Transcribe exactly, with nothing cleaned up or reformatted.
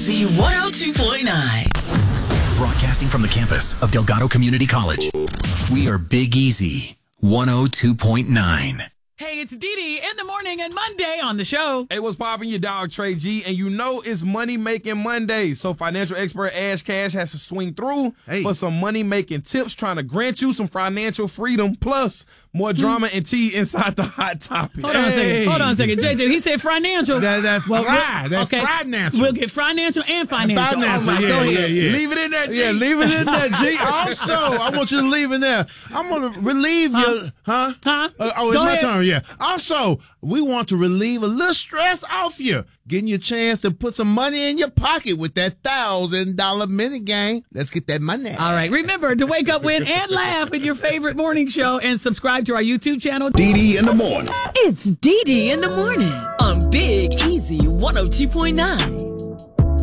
Easy one oh two point nine. Broadcasting from the campus of Delgado Community College, we are Big Easy one oh two point nine. Hey, it's Dee Dee in the morning and Monday on the show. Hey, what's poppin', your dog Trey G, and you know it's Money Making Monday, so financial expert Ash Cash has to swing through hey. for some money making tips, trying to grant you some financial freedom, plus more drama and tea inside the hot topic. Hold on hey. a second. Hold on a second. J J, he said financial. That, that's well, fry. That's okay. financial. We'll get financial and financial. Financial, right, yeah, yeah, yeah. Leave it in there, G. Yeah, leave it in there, G. Also, I want you to leave it there. I'm going to relieve huh? your, huh? Huh? Uh, oh, it's Go my ahead. turn, yeah. Also, we want to relieve a little stress off you, getting you a chance to put some money in your pocket with that thousand dollar minute game. Let's get that money. All right. Remember to wake up with and laugh with your favorite morning show and subscribe to our YouTube channel. Dee Dee in the morning. It's Dee Dee in the morning on Big Easy one oh two point nine.